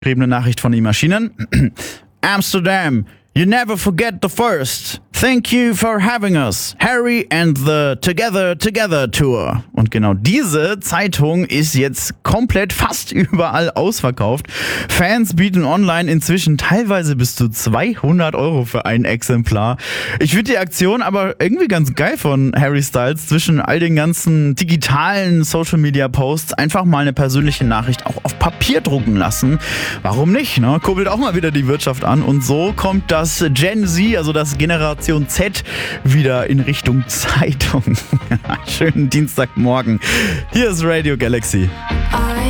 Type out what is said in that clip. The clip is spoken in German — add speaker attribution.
Speaker 1: Geschriebene Nachricht von den Maschinen. Amsterdam, you never forget the first. Thank you for having us. Harry and the Together Together Tour. Und genau diese Zeitung ist jetzt komplett fast überall ausverkauft. Fans bieten online inzwischen teilweise bis zu 200 € für ein Exemplar. Ich finde die Aktion aber irgendwie ganz geil von Harry Styles, zwischen all den ganzen digitalen Social-Media-Posts einfach mal eine persönliche Nachricht auch auf Papier drucken lassen. Warum nicht, ne? Kurbelt auch mal wieder die Wirtschaft an. Und so kommt das Gen Z, also das Generation Z, wieder in Richtung Zeitung. Schönen Dienstagmorgen. Hier ist Radio Galaxy.